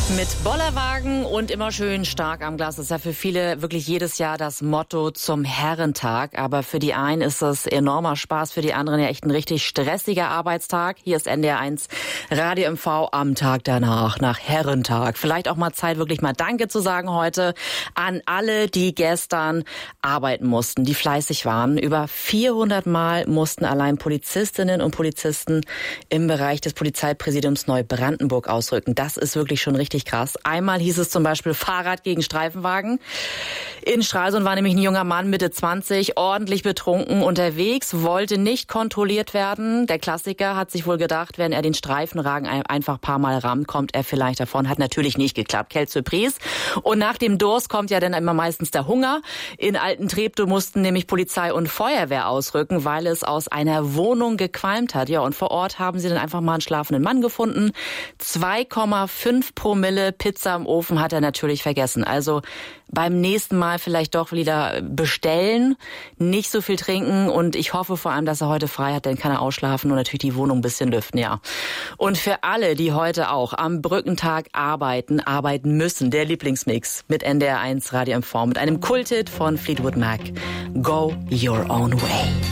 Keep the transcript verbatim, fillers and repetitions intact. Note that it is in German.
Mit Bollerwagen und immer schön stark am Glas. Das ist ja für viele wirklich jedes Jahr das Motto zum Herrentag. Aber für die einen ist das enormer Spaß, für die anderen ja echt ein richtig stressiger Arbeitstag. Hier ist N D R eins Radio M V am Tag danach, nach Herrentag. Vielleicht auch mal Zeit, wirklich mal Danke zu sagen heute an alle, die gestern arbeiten mussten, die fleißig waren. Über vierhundert Mal mussten allein Polizistinnen und Polizisten im Bereich des Polizeipräsidiums Neubrandenburg ausrücken. Das ist wirklich schon richtig krass. Einmal hieß es zum Beispiel Fahrrad gegen Streifenwagen. In Stralsund war nämlich ein junger Mann Mitte zwanzig, ordentlich betrunken unterwegs, wollte nicht kontrolliert werden. Der Klassiker, hat sich wohl gedacht, wenn er den Streifenwagen einfach ein paar Mal rammt, kommt er vielleicht davon. Hat natürlich nicht geklappt. Quelle Surprise. Und nach dem Durst kommt ja dann immer meistens der Hunger. In Altentreptow mussten nämlich Polizei und Feuerwehr ausrücken, weil es aus einer Wohnung gequalmt hat. Ja, und vor Ort haben sie dann einfach mal einen schlafenden Mann gefunden. zwei Komma fünf Promille Pizza im Ofen hat er natürlich vergessen. Also beim nächsten Mal vielleicht doch wieder bestellen, nicht so viel trinken und ich hoffe vor allem, dass er heute frei hat, dann kann er ausschlafen und natürlich die Wohnung ein bisschen lüften, ja. Und für alle, die heute auch am Brückentag arbeiten, arbeiten müssen, der Lieblingsmix mit N D R eins Radio M V, mit einem Kulthit von Fleetwood Mac. Go your own way.